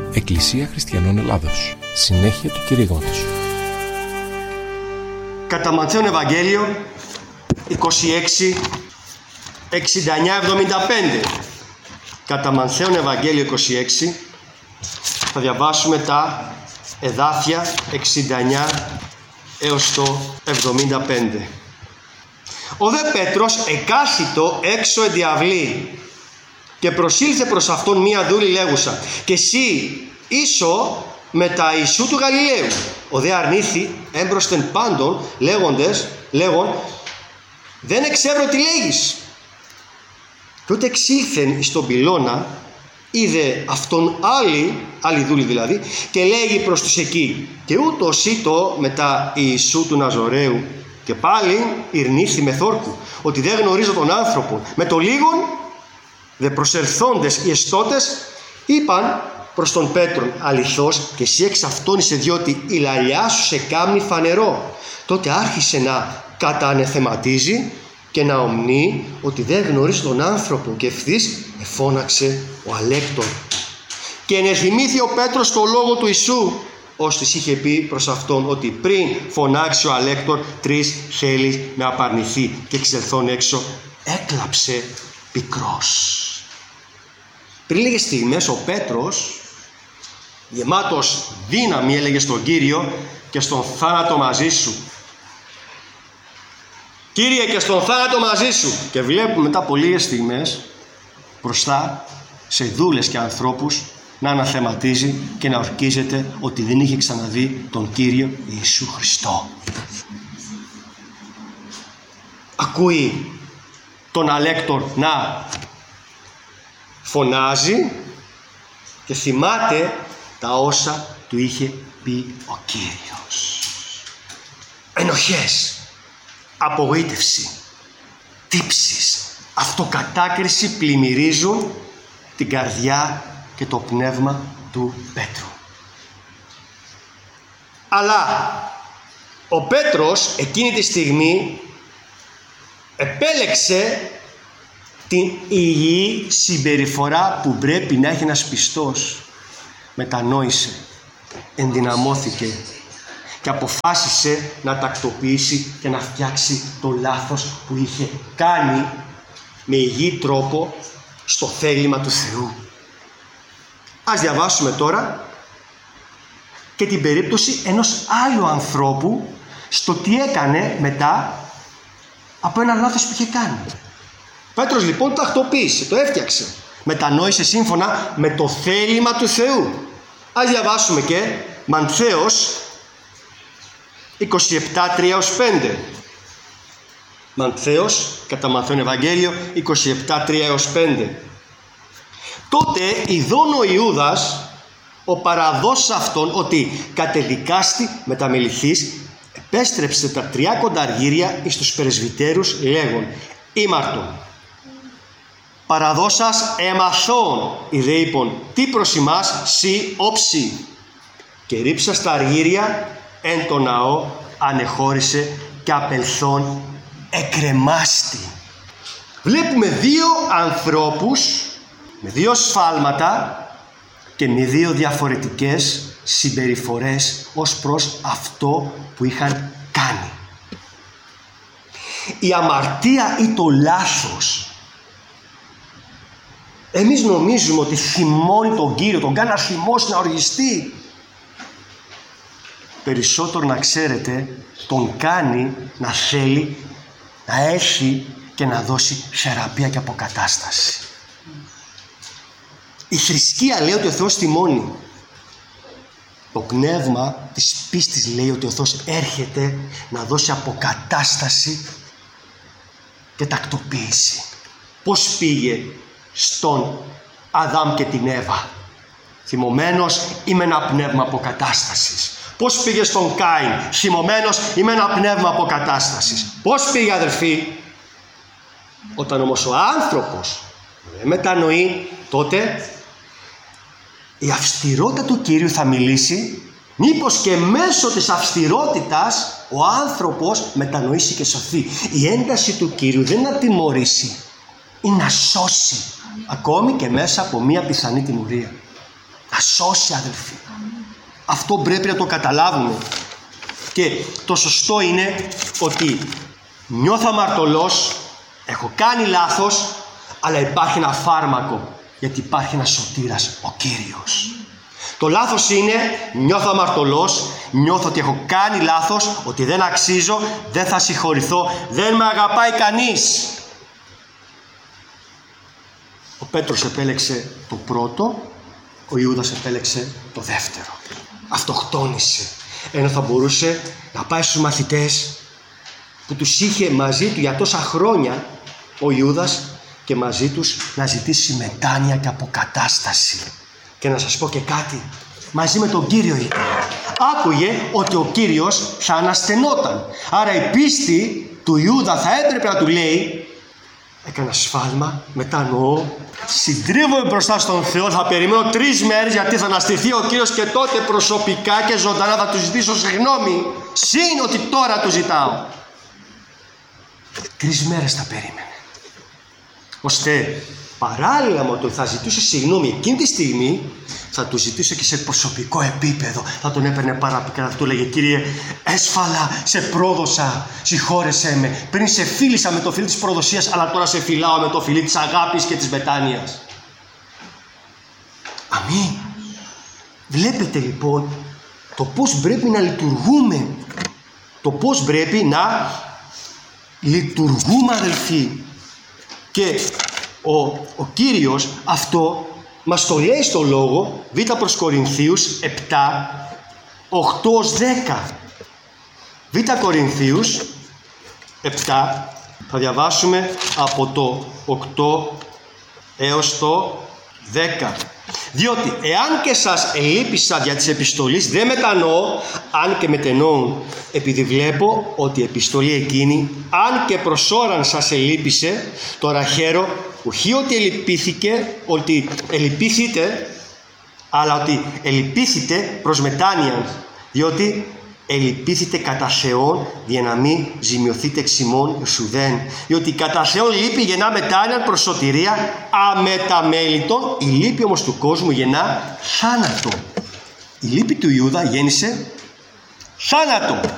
Εκκλησία Χριστιανών Ελλάδος. Συνέχεια του κηρύγματος. Κατά Ματθαίον Ευαγγέλιο 26, 69-75. Κατά Ματθαίον Ευαγγέλιο 26 θα διαβάσουμε τα εδάφια 69 έως το 75. Ο δε Πέτρος εκάθητο έξω εν διαυλή και προσήλθε προς αυτόν μία δούλη λέγουσα: «Και εσύ ίσο με τα Ιησού του Γαλιλαίου». Ο δε αρνήθη έμπροσθεν πάντων λέγον: «Δεν εξεύρω τι λέγεις». Τότε εξήλθεν εις τον πυλώνα, είδε αυτόν άλλη δούλη δηλαδή, και λέγει προς τους εκεί: «Και ούτως ήτο μετά Ιησού του Ναζωραίου». Και πάλι ειρνήθη με θόρκου, ότι δεν γνωρίζω τον άνθρωπο. Με το λίγον δε προσερθόντες οι εστώτες είπαν προς τον Πέτρον: «Αληθώς και εσύ εξ αυτόν είσαι, διότι η λαλιά σου σε κάμνει φανερό». Τότε άρχισε να κατανεθεματίζει και να ομνεί ότι δεν γνωρίζει τον άνθρωπο, και ευθύς εφώναξε ο αλέκτορ. Και ενεθυμήθη ο Πέτρος το λόγο του Ιησού, ώστις είχε πει προς αυτόν ότι πριν φωνάξει ο αλέκτορ 3 θέλει να απαρνηθεί, και εξελθών έξω έκλαψε πικρός. Πριν λίγες στιγμές ο Πέτρος, γεμάτος δύναμη, έλεγε στον Κύριο: «Και στον θάνατο μαζί σου, Κύριε, και στον θάνατο μαζί σου». Και βλέπουμε μετά από λίγες στιγμές μπροστά σε δούλες και ανθρώπους να αναθεματίζει και να ορκίζεται ότι δεν είχε ξαναδεί τον Κύριο Ιησού Χριστό. Ακούει τον αλέκτορ να φωνάζει και θυμάται τα όσα του είχε πει ο Κύριος. Ενοχές, απογοήτευση, τύψεις, αυτοκατάκριση πλημμυρίζουν την καρδιά και το πνεύμα του Πέτρου. Αλλά ο Πέτρος εκείνη τη στιγμή επέλεξε την υγιή συμπεριφορά που πρέπει να έχει ένας πιστός. Μετανόησε, ενδυναμώθηκε και αποφάσισε να τακτοποιήσει και να φτιάξει το λάθος που είχε κάνει με υγιή τρόπο στο θέλημα του Θεού. Ας διαβάσουμε τώρα και την περίπτωση ενός άλλου ανθρώπου στο τι έκανε μετά από ένα λάθος που είχε κάνει. Πέτρος λοιπόν τακτοποίησε, το έφτιαξε. Μετανόησε σύμφωνα με το θέλημα του Θεού. Ας διαβάσουμε και Ματθαίος 27:3-5. Ματθαίος, κατά Ματθαίον Ευαγγέλιο 27:3-5. Τότε ειδών ο Ιούδας, ο παραδός αυτόν ότι κατεδικάστη μεταμεληθείς, επέστρεψε τα 30 αργύρια εις τους πρεσβυτέρους λέγον: «Ήμαρτον, παραδώσας εμαθών, ιδέ είπον, τι προς ημάς σι όψη». Και ρίψας τα αργύρια εν το ναό ανεχώρησε και απελθόν εκρεμάστη. Βλέπουμε δύο ανθρώπους με δύο σφάλματα και με δύο διαφορετικές συμπεριφορές ως προς αυτό που είχαν κάνει. Η αμαρτία ή το λάθος, εμείς νομίζουμε ότι θυμώνει τον Κύριο, τον κάνει να θυμώσει, να οργιστεί. Περισσότερο, να ξέρετε, τον κάνει να θέλει να έχει και να δώσει θεραπεία και αποκατάσταση. Η θρησκεία λέει ότι ο Θεός θυμώνει. Το πνεύμα της πίστης λέει ότι ο Θεός έρχεται να δώσει αποκατάσταση και τακτοποίηση. Πώς πήγε στον Αδάμ και την Εύα? Θυμωμένος ή με ένα πνεύμα αποκατάστασης? Πώς πήγε στον Κάιν? Θυμωμένος ή με ένα πνεύμα αποκατάστασης? Πώς πήγε, αδερφοί? Όταν όμως ο άνθρωπος δεν μετανοεί, τότε η αυστηρότητα του Κύριου θα μιλήσει, μήπως και μέσω της αυστηρότητας ο άνθρωπος μετανοήσει και σωθεί. Η ένταση του Κύριου δεν είναι να τιμωρήσει, είναι να σώσει, ακόμη και μέσα από μία πιθανή τιμωρία. Να σώσει, αδελφοί. Αυτό πρέπει να το καταλάβουμε. Και το σωστό είναι ότι νιώθω αμαρτωλός, έχω κάνει λάθος, αλλά υπάρχει ένα φάρμακο, γιατί υπάρχει ένας σωτήρας, ο Κύριος. Το λάθος είναι, νιώθω αμαρτωλός, νιώθω ότι έχω κάνει λάθος, ότι δεν αξίζω, δεν θα συγχωρηθώ, δεν με αγαπάει κανείς. Ο Πέτρος επέλεξε το πρώτο, ο Ιούδας επέλεξε το δεύτερο. Αυτοκτόνησε. Ενώ θα μπορούσε να πάει στους μαθητές που τους είχε μαζί του για τόσα χρόνια ο Ιούδας και μαζί τους να ζητήσει μετάνοια και αποκατάσταση. Και να σας πω και κάτι, μαζί με τον Κύριο ήταν. Άκουγε ότι ο Κύριος θα αναστενόταν. Άρα η πίστη του Ιούδα θα έπρεπε να του λέει, έκανα σφάλμα, μετανοώ, συντρίβομαι μπροστά στον Θεό, θα περιμένω 3 μέρες γιατί θα αναστηθεί ο Κύριος και τότε προσωπικά και ζωντανά θα του ζητήσω συγγνώμη, συν ότι τώρα του ζητάω. 3 μέρες θα περίμενε, ώστε παράλληλα με ότι θα ζητούσε συγγνώμη εκείνη τη στιγμή, θα του ζητούσε και σε προσωπικό επίπεδο. Θα τον έπαιρνε παραπικά, θα του λέγε, Κύριε, έσφαλα, σε πρόδωσα, συγχώρεσέ με. Πριν σε φίλησα με το φιλί της προδοσίας, αλλά τώρα σε φιλάω με το φιλί της αγάπης και της μετάνοιας. Αμήν. Βλέπετε λοιπόν το πώς πρέπει να λειτουργούμε. Το πώς πρέπει να λειτουργούμε, αδελφοί. Και ο Κύριος αυτό μας το λέει στο λόγο Β προς Κορινθίους 7, 8-10. Β Κορινθίους 7, θα διαβάσουμε από το 8 έως το 10. Διότι εάν και σας ελείπησα δια της επιστολής, δεν μετανοώ, αν και μετεννοούν, επειδή βλέπω ότι η επιστολή εκείνη, αν και προς ώραν σας ελείπησε, τώρα χαίρο, ουχή ότι ελείπηθητε, αλλά ότι ελείπηθητε προς μετάνοια, διότι ελείπηθητε κατά Θεόν, για να μην ζημιωθείτε εξημών σουδέν. Διότι κατά Θεόν λύπη γεννά μετάνοια προς σωτηρία αμεταμέλητον, η λύπη όμως του κόσμου γεννά θάνατο. Η λύπη του Ιούδα γέννησε θάνατο.